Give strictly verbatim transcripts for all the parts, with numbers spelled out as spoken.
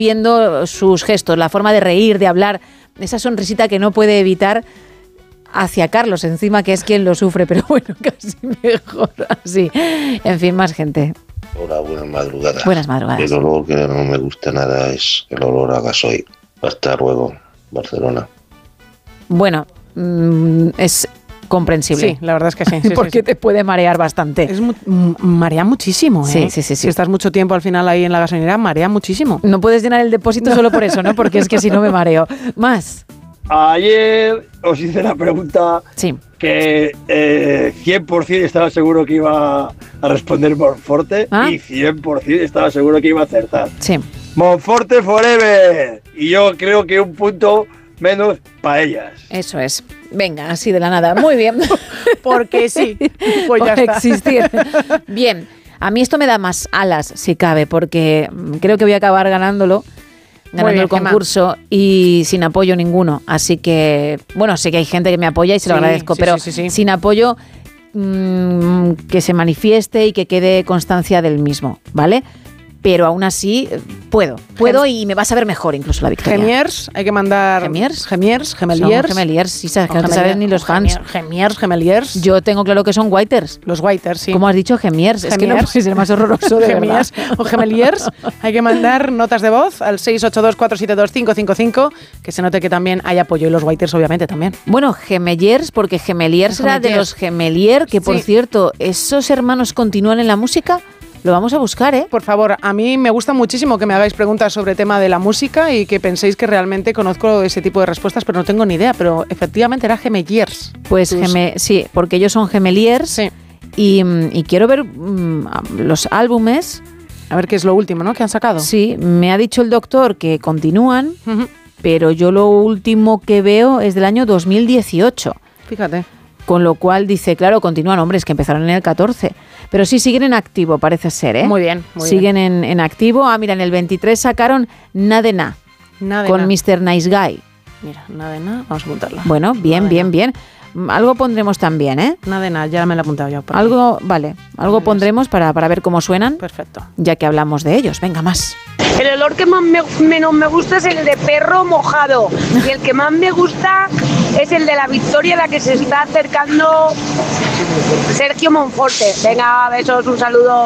viendo sus gestos, la forma de reír, de hablar, esa sonrisita que no puede evitar hacia Carlos, encima que es quien lo sufre, pero bueno, casi mejor así. En fin, más gente. Hola, buenas madrugadas. Buenas madrugadas. El olor que no me gusta nada es el olor a gasoil. Hasta luego, Barcelona. Bueno, mmm, es comprensible. Sí, la verdad es que sí. sí porque sí, sí. te puede marear bastante. Es mu- marea muchísimo, ¿eh? Sí, sí, sí, sí. Si estás mucho tiempo al final ahí en la gasolinera, marea muchísimo. No puedes llenar el depósito solo por eso, ¿no? Porque es que si no me mareo. Más. Ayer os hice la pregunta sí. que eh, cien por ciento estaba seguro que iba a responder Monforte ¿Ah? y cien por ciento estaba seguro que iba a acertar. Sí. Monforte forever. Y yo creo que un punto menos para ellas. Eso es. Venga, así de la nada. Muy bien. Porque sí. Pues ya Por está. existir. Bien. A mí esto me da más alas, si cabe, porque creo que voy a acabar ganándolo. Ganando bien, el concurso Gemma. Y sin apoyo ninguno. Así que, bueno, sé que hay gente que me apoya y se lo sí, agradezco, sí, pero sí, sí, sí. sin apoyo mmm, que se manifieste y que quede constancia del mismo, ¿vale? Pero aún así puedo, puedo Gem- y me vas a ver mejor incluso la victoria. Gemiers, hay que mandar... ¿Gemiers? Gemiers, gemeliers. Son gemeliers, sí, sabes, que no te saben ni los fans. Gemiers, gemeliers. Yo tengo claro que son whiters. Los whiters, sí. ¿Cómo has dicho? Gemiers. Es que no puede ser más horroroso, de Gemiers verdad. o gemeliers. Hay que mandar notas de voz al seis ocho dos, cuatro siete dos, cinco cinco cinco, que se note que también hay apoyo. Y los whiters, obviamente, también. Bueno, gemeliers, porque gemeliers era de los gemelier, que por sí. cierto, ¿esos hermanos continúan en la música? Lo vamos a buscar, ¿eh? Por favor, a mí me gusta muchísimo que me hagáis preguntas sobre el tema de la música y que penséis que realmente conozco ese tipo de respuestas, pero no tengo ni idea. Pero efectivamente era gemeliers. Pues geme- sí, porque ellos son gemeliers sí. y, y quiero ver mmm, los álbumes. A ver qué es lo último, ¿no? Que han sacado. Sí, me ha dicho el doctor que continúan, uh-huh. pero yo lo último que veo es del año dos mil dieciocho. Fíjate. Con lo cual dice, claro, continúan, hombre, es que empezaron en el catorce. Pero sí, siguen en activo, parece ser, ¿eh? Muy bien, muy siguen bien. En, en activo. Ah, mira, en el veintitrés sacaron Na de Na, Na de con na. mister Nice Guy. Mira, Na de Na, vamos a apuntarla. Bueno, bien, bien, na. bien. Algo pondremos también, ¿eh? Na de Na, ya me la he apuntado yo. Algo, vale, algo Gracias. pondremos para, para ver cómo suenan. Perfecto. Ya que hablamos de ellos. Venga, más. El olor que más me, menos me gusta es el de perro mojado. Y el que más me gusta es el de la victoria a la que se está acercando Sergio Monforte. Venga, besos, un saludo.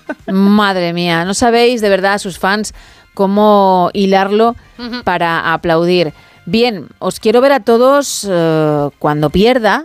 Madre mía, no sabéis de verdad sus fans cómo hilarlo uh-huh. para aplaudir. Bien, os quiero ver a todos uh, cuando pierda,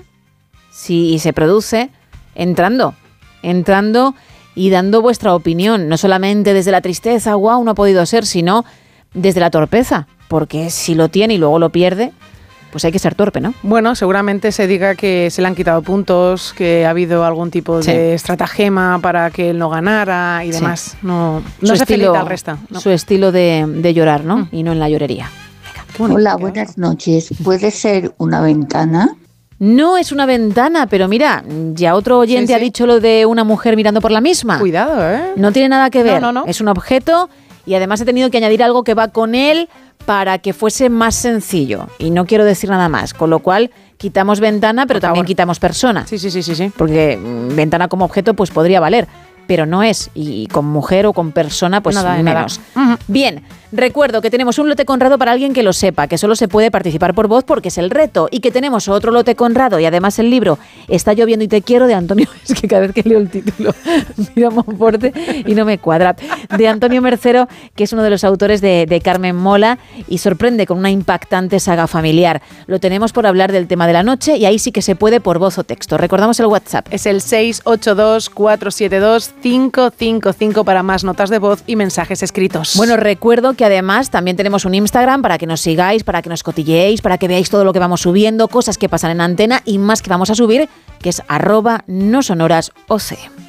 si se produce, entrando, entrando y dando vuestra opinión, no solamente desde la tristeza, guau, no ha podido ser, sino desde la torpeza, porque si lo tiene y luego lo pierde, pues hay que ser torpe, ¿no? Bueno, seguramente se diga que se le han quitado puntos, que ha habido algún tipo sí. de estratagema para que él no ganara y demás. Sí. No, no su se estilo, felita al resto. No. Su estilo de, de llorar, ¿no? Mm. Y no en la llorería. Venga, hola, buenas noches. ¿Puede ser una ventana? No es una ventana, pero mira, ya otro oyente sí, sí. ha dicho lo de una mujer mirando por la misma. Cuidado, ¿eh? No tiene nada que ver. No, no, no. Es un objeto y además he tenido que añadir algo que va con él para que fuese más sencillo. Y no quiero decir nada más, con lo cual quitamos ventana, pero también quitamos persona. Sí, sí, sí, sí, sí. Porque mmm, ventana como objeto pues podría valer, pero no es. Y con mujer o con persona pues nada, menos. Nada. Uh-huh. Bien, recuerdo que tenemos un lote conrado para alguien que lo sepa, que solo se puede participar por voz porque es el reto, y que tenemos otro lote conrado y además el libro Está lloviendo y te quiero de Antonio, es que cada vez que leo el título mira Monforte y no me cuadra, de Antonio Mercero, que es uno de los autores de, de Carmen Mola y sorprende con una impactante saga familiar. Lo tenemos por hablar del tema de la noche y ahí sí que se puede por voz o texto. Recordamos el WhatsApp. Es el seis ocho dos, cuatro siete dos, cinco cinco cinco para más notas de voz y mensajes escritos. Bueno, recuerdo que además también tenemos un Instagram para que nos sigáis, para que nos cotilleéis, para que veáis todo lo que vamos subiendo, cosas que pasan en antena y más que vamos a subir, que es arroba no sonoras oc.